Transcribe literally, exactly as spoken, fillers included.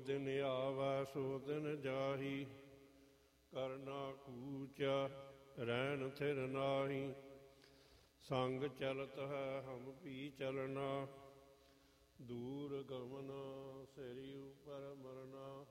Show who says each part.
Speaker 1: ਦਿਨ ਆਵੈ ਸੋ ਦਿਨ ਜਾਹੀ, ਕਰਨਾ ਕੂਚਾ ਰਹਿਣ ਥਿਰ ਨਾਹੀ। ਸੰਗ ਚਲਤ ਹੈ ਹਮ ਵੀ ਚਲਣਾ, ਦੂਰ ਗਮਨਾ ਸਿਰਿ ਉਪਰ ਮਰਨਾ।